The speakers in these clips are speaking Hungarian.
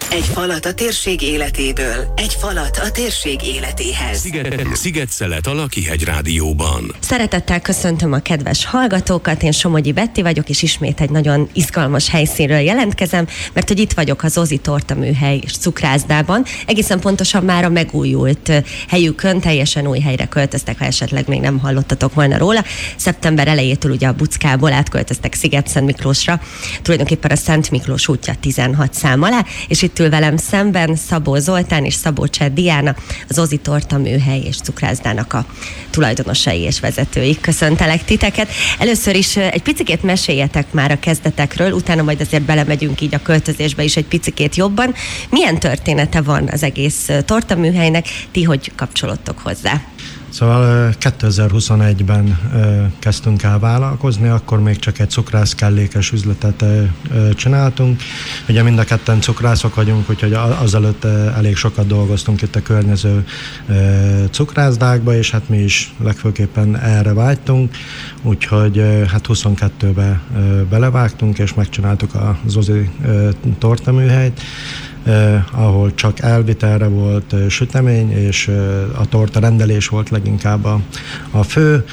Egy falat a térség életéből, egy falat a térség életéhez. Sziget-Szelet a Lakihegy Rádióban. Szeretettel köszöntöm a kedves hallgatókat, én Somogyi Betti vagyok, és ismét egy nagyon izgalmas helyszínről jelentkezem, mert hogy itt vagyok az Ozi tortaműhely és cukrászdában. Egészen pontosan már a megújult helyükön, teljesen új helyre költöztek, ha esetleg még nem hallottatok volna róla. Szeptember elejétől ugye a Buckából átköltöztek Sziget-Szentmiklósra, tulajdonképpen a Szent Miklós útja 16 szám alá, és itt ül velem szemben Szabó Zoltán és Szabó Cseh Diana, az Ozi tortaműhely és cukrászdának a tulajdonosai és vezetői. Köszöntelek titeket. Először is egy picikét meséljetek már a kezdetekről, utána majd azért belemegyünk így a költözésbe is egy picikét jobban. Milyen története van az egész tortaműhelynek? Ti hogy kapcsolódtok hozzá? Szóval 2021-ben kezdtünk el vállalkozni, akkor még csak egy cukrász kellékes üzletet csináltunk. Ugye mind a ketten cukrászok vagyunk, úgyhogy azelőtt elég sokat dolgoztunk itt a környező cukrászdákba, és hát mi is legfőképpen erre vágytunk, úgyhogy hát 22-be belevágtunk, és megcsináltuk az Ozi tortaműhelyt, ahol csak elvitelre volt sütemény, és a torta rendelés volt leginkább a fő,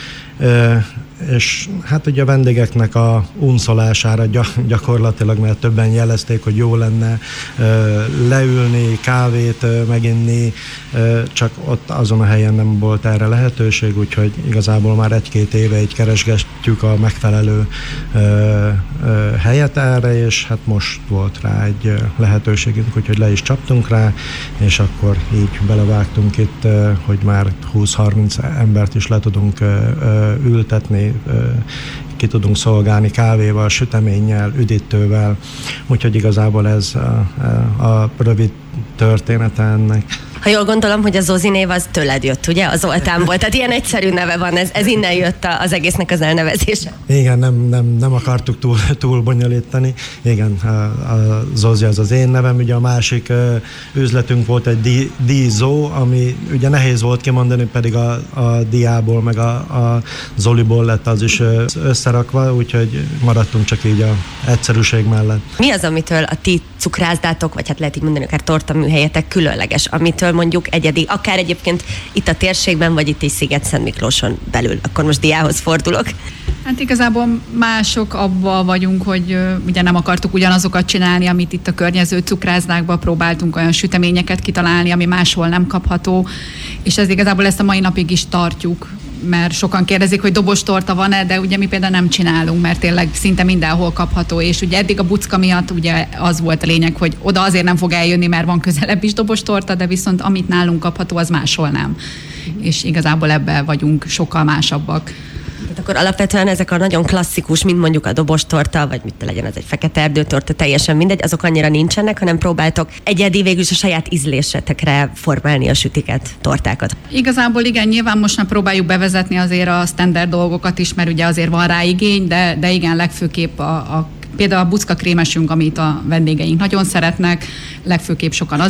és hát ugye a vendégeknek a unszolására gyakorlatilag, mert többen jelezték, hogy jó lenne leülni, kávét meginni, csak ott azon a helyen nem volt erre lehetőség, úgyhogy igazából már 1-2 éve így keresgetjük a megfelelő helyet erre, és hát most volt rá egy lehetőségünk, úgyhogy le is csaptunk rá, és akkor így belevágtunk itt, hogy már 20-30 embert is le tudunk ültetni, ki tudunk szolgálni kávéval, süteménnyel, üdítővel, úgyhogy igazából ez a rövid története ennek. Ha jól gondolom, hogy az Ozi név az tőled jött, ugye? Az Zoltánból. Tehát ilyen egyszerű neve van, ez innen jött az egésznek az elnevezése. Igen, nem akartuk túl bonyolítani. Igen, az Ozi az én nevem, ugye a másik üzletünk volt egy díszó, ami ugye nehéz volt kimondani, pedig a diából, meg a Zoliból lett az is összerakva, úgyhogy maradtunk csak így a egyszerűség mellett. Mi az, amitől a ti cukrászdátok, vagy hát lehet így mondani, akár tortaműhelyetek különleges, amitől mondjuk egyedi, akár egyébként itt a térségben, vagy itt is Sziget-Szentmiklóson belül. Akkor most Diához fordulok. Hát igazából mások abban vagyunk, hogy ugye nem akartuk ugyanazokat csinálni, amit itt a környező cukrászdákban próbáltunk olyan süteményeket kitalálni, ami máshol nem kapható, és ez igazából ezt a mai napig is tartjuk, mert sokan kérdezik, hogy dobostorta van-e, de ugye mi például nem csinálunk, mert tényleg szinte mindenhol kapható, és ugye eddig a Bucka miatt ugye az volt a lényeg, hogy oda azért nem fog eljönni, mert van közelebb is dobostorta, de viszont amit nálunk kapható, az máshol nem. És igazából ebben vagyunk sokkal másabbak. Tehát akkor alapvetően ezek a nagyon klasszikus, mint mondjuk a dobostorta, vagy mit legyen, ez egy fekete erdőtorta, teljesen mindegy, azok annyira nincsenek, hanem próbáltok egyedi, végül is a saját ízlésetekre formálni a sütiket, tortákat. Igazából igen, nyilván most már próbáljuk bevezetni azért a standard dolgokat is, mert ugye azért van rá igény, de igen, legfőképp például a bucka krémesünk, amit a vendégeink nagyon szeretnek, legfőképp sokan